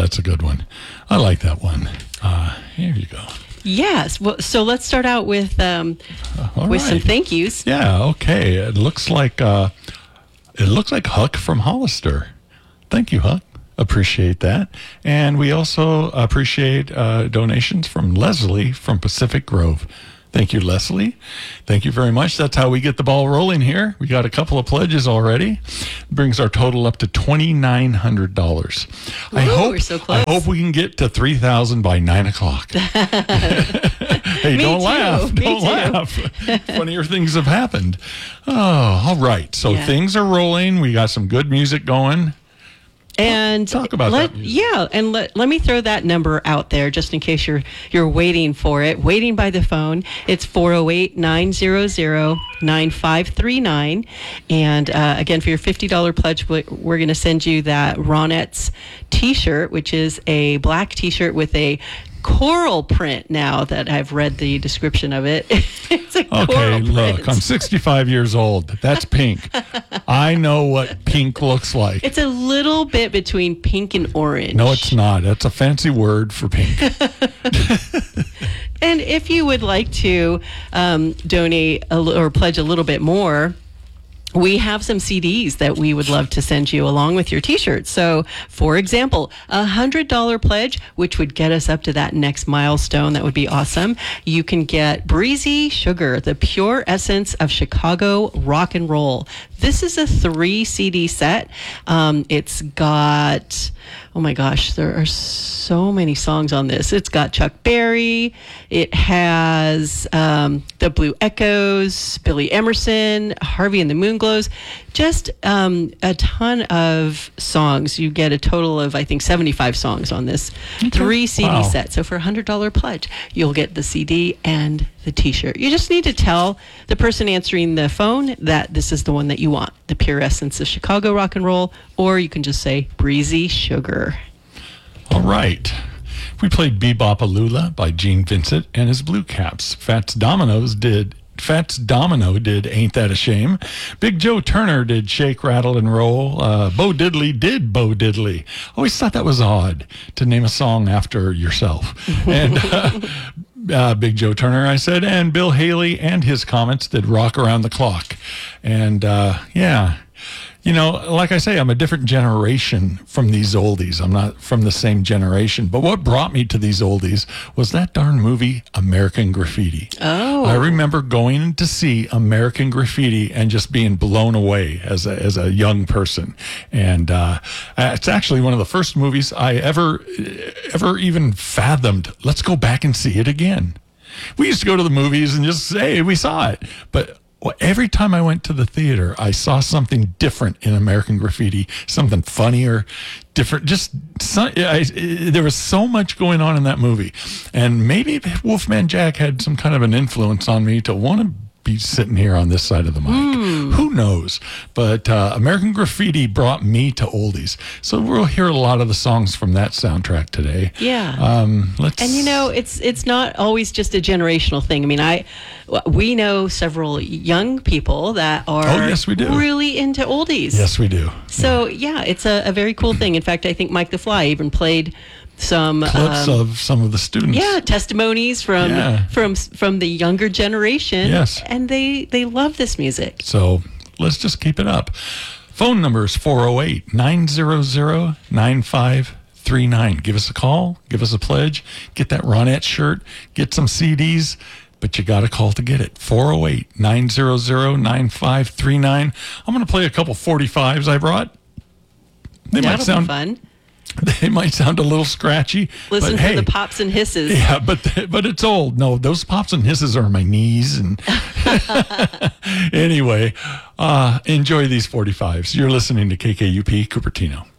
that's a good one. I like that one. Here you go. Yes. Well, so let's start out with some thank yous. Yeah. Okay. It looks like Huck from Hollister. Thank you, Huck. Appreciate that. And we also appreciate donations from Leslie from Pacific Grove. Thank you, Leslie. Thank you very much. That's how we get the ball rolling here. We got a couple of pledges already. Brings our total up to $2,900. We're so close. I hope we can get to 3,000 by 9 o'clock. Hey, don't laugh. Don't laugh. Funnier things have happened. Oh, all right. So things are rolling. We got some good music going. And talk about that music. Yeah, and let me throw that number out there just in case you're waiting for it, waiting by the phone. It's 408-900-9539. And again, for your $50 pledge, we're going to send you that Ronettes T-shirt, which is a black T-shirt with a coral print. Now that I've read the description of it, it's a coral print. Look, I'm 65 years old. That's pink. I know what pink looks like. It's a little bit between pink and orange. No, it's not. That's a fancy word for pink. And if you would like to donate or pledge a little bit more, we have some CDs that we would love to send you along with your T-shirt. So, for example, $100 pledge, which would get us up to that next milestone. That would be awesome. You can get Breezy Sugar, the pure essence of Chicago rock and roll. This is a 3 CD set. It's got, oh my gosh, there are so many songs on this. It's got Chuck Berry. It has the Blue Echoes, Billy Emerson, Harvey and the Moonglows. Just a ton of songs. You get a total of, I think, 75 songs on this 3 CD set. So for a $100 pledge, you'll get the CD and the T-shirt. You just need to tell the person answering the phone that this is the one that you want, the pure essence of Chicago rock and roll, or you can just say Breezy Sugar. All right. We played Bebop-A-Lula by Gene Vincent and his Blue Caps. Fats Domino did Ain't That a Shame. Big Joe Turner did Shake, Rattle, and Roll. Bo Diddley did Bo Diddley. Always thought that was odd to name a song after yourself. And Big Joe Turner, I said, and Bill Haley and his Comets did Rock Around the Clock. And you know, like I say, I'm a different generation from these oldies. I'm not from the same generation. But what brought me to these oldies was that darn movie, American Graffiti. Oh. I remember going to see American Graffiti and just being blown away as a young person. And it's actually one of the first movies I ever even fathomed. Let's go back and see it again. We used to go to the movies and just say, we saw it. But every time I went to the theater, I saw something different in American Graffiti, something funnier, different. There was so much going on in that movie. And maybe Wolfman Jack had some kind of an influence on me to want to be sitting here on this side of the mic. Who knows? But American Graffiti brought me to oldies. So we'll hear a lot of the songs from that soundtrack today. Yeah. And you know, it's not always just a generational thing. I mean, we know several young people that are really into oldies. Yes, we do. So yeah, it's a very cool thing. In fact, I think Mike the Fly even played some clips of some of the students. Yeah, testimonies from the younger generation. Yes. And they love this music. So let's just keep it up. Phone number is 408-900-9539. Give us a call, give us a pledge, get that Ronette shirt, get some CDs, but you got to call to get it. 408-900-9539. I'm going to play a couple 45s I brought. That'll be fun. They might sound a little scratchy. Listen to the pops and hisses. Yeah, but it's old. No, those pops and hisses are my knees. And anyway, enjoy these 45s. You're listening to KKUP Cupertino.